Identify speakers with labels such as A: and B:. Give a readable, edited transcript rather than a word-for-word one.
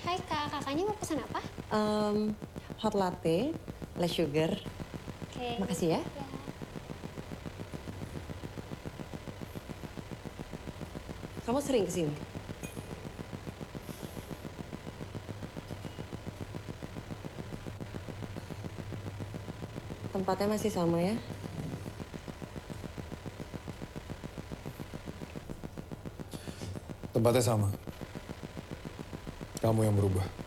A: Hai Kak, kakaknya mau pesan apa?
B: Hot latte, less sugar.
A: Oke.
B: Makasih ya.
A: Ya.
B: Kamu sering kesini? Tempatnya masih sama ya?
C: Tempatnya sama. Kamu yang berubah.